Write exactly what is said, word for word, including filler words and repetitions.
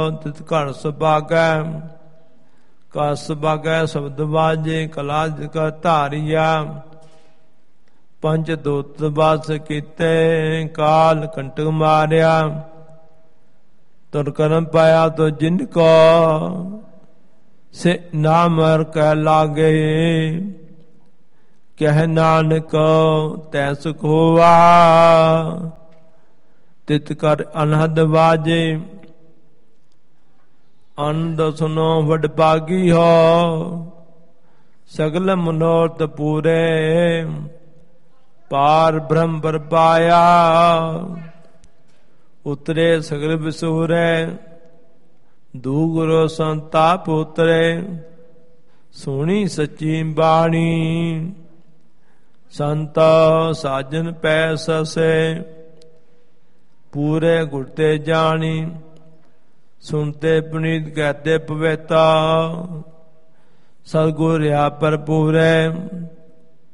ਤਿਤ ਘਰ ਸੁਭਾਗੈ ਕਾ ਸੁਭਾਗੈ ਸ਼ਬਦ ਬਾਜੇ ਕਲਾ ਜਿਕਾ ਧਾਰਿਆ ਪੰਜ ਦੂਤ ਬਾਸ ਕੀਤੇ ਕਾਲ ਕੰਟਕ ਮਾਰਿਆ ਤੁਰ ਕਰਮ ਪਾਇਆ ਤੋ ਜਿਨ ਕੋ ਸੇ ਨਾਮਰ ਕਹਿ ਲਾਗੇ ਕਹਿ ਨਾਨਕ ਤੈ ਸੁਖ ਹੋਵਾ ਤਿਤ ਕਰ ਅਨਹਦ ਵਾਜੇ ਅਨੰਦ ਸੁਨੋ ਵਡ ਭਾਗੀ ਹੋ ਸਗਲ ਮਨੋਰਥ ਪੂਰੇ ਪਾਰ ਬ੍ਰਹਮ ਬਰਪਾਇਆ ਉਤਰੇ ਸਗਲ ਵਿਸੂਰੇ ਦੂ ਗੁਰੂ ਸੰਤਾ ਪੁੱਤਰੇ ਸੋਹਣੀ ਸੱਚੀ ਬਾਣੀ ਸੰਤ ਸਾਜਨ ਪੈ ਸਸੇ ਪੂਰੇ ਗੁਰਤੇ ਜਾਣੀ ਸੁਣਤੇ ਪੁਨੀਤ ਕਹਤੇ ਪਵਿੱਤਾ ਸਤਿਗੁਰ ਆ ਭਰਪੂਰੇ